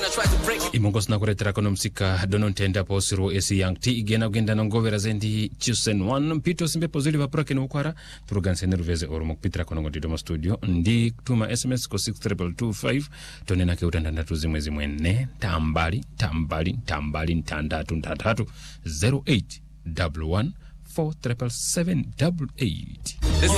Imongos na kuretera kono msika donon tenda po siro esi yang ti igena genda nongovera zendi chusen one mpito simbe pozili vapura kene ukwara turugan seneru veze oromok pitra kono ngodi domo studio ndi tuma SMS ko 62225 tonena ke utanda tuzi mwezi mwene tambali ntandatu 0811 47778.